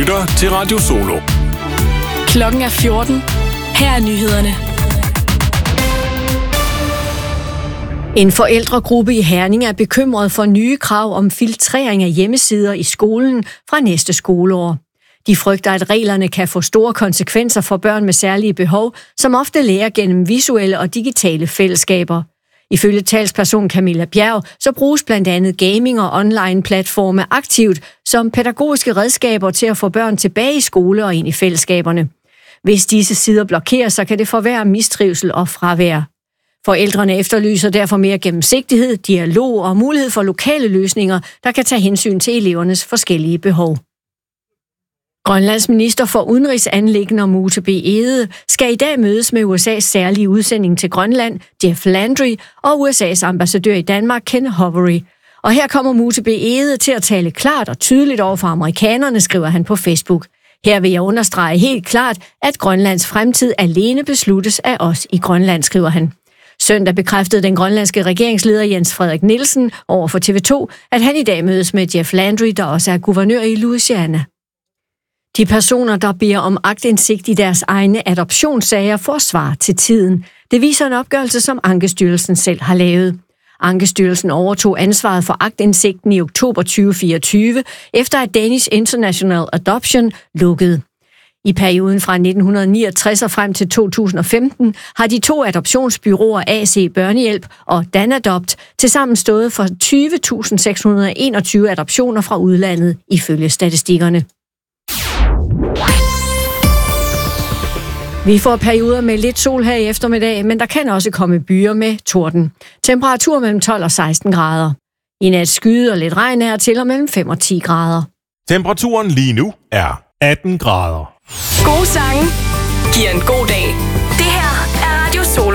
lytter til Radio Solo. Klokken er 14. Her er nyhederne. En forældregruppe i Herning er bekymret for nye krav om filtrering af hjemmesider i skolen fra næste skoleår. De frygter, at reglerne kan få store konsekvenser for børn med særlige behov, som ofte lærer gennem visuelle og digitale fællesskaber. Ifølge talsperson Camilla Bjerg, så bruges blandt andet gaming og online-platforme aktivt som pædagogiske redskaber til at få børn tilbage i skole og ind i fællesskaberne. Hvis disse sider blokeres, så kan det forværre mistrivsel og fravær. Forældrene efterlyser derfor mere gennemsigtighed, dialog og mulighed for lokale løsninger, der kan tage hensyn til elevernes forskellige behov. Grønlands minister for udenrigsanliggender Mute B. Egede skal i dag mødes med USA's særlige udsending til Grønland, Jeff Landry, og USA's ambassadør i Danmark, Ken Hovery. Og her kommer Mute B. Egede til at tale klart og tydeligt over for amerikanerne, skriver han på Facebook. Her vil jeg understrege helt klart, at Grønlands fremtid alene besluttes af os i Grønland, skriver han. Søndag bekræftede den grønlandske regeringsleder Jens Frederik Nielsen over for TV2, at han i dag mødes med Jeff Landry, der også er guvernør i Louisiana. De personer, der beder om aktindsigt i deres egne adoptionssager, får svar til tiden. Det viser en opgørelse, som Ankestyrelsen selv har lavet. Ankestyrelsen overtog ansvaret for aktindsigten i oktober 2024, efter at Danish International Adoption lukkede. I perioden fra 1969 og frem til 2015 har de to adoptionsbyråer AC Børnehjælp og Danadopt tilsammen stået for 20.621 adoptioner fra udlandet, ifølge statistikkerne. Vi får perioder med lidt sol her i eftermiddag, men der kan også komme byer med torden. Temperatur mellem 12 og 16 grader. I nat skyde og lidt regn her til og mellem 5 og 10 grader. Temperaturen lige nu er 18 grader. Gode sange giver en god dag. Det her er Radio Solo.